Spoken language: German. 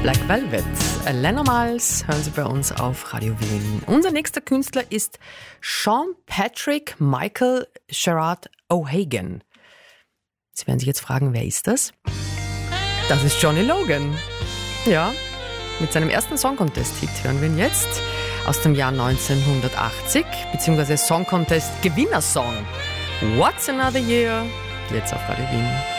Black Velvet. Elena Miles hören Sie bei uns auf Radio Wien. Unser nächster Künstler ist Sean Patrick Michael Sherrod O'Hagan. Sie werden sich jetzt fragen, wer ist das? Das ist Johnny Logan. Ja, mit seinem ersten Song Contest-Hit hören wir ihn jetzt aus dem Jahr 1980, beziehungsweise Song Contest Gewinnersong. What's Another Year? Jetzt auf Radio Wien.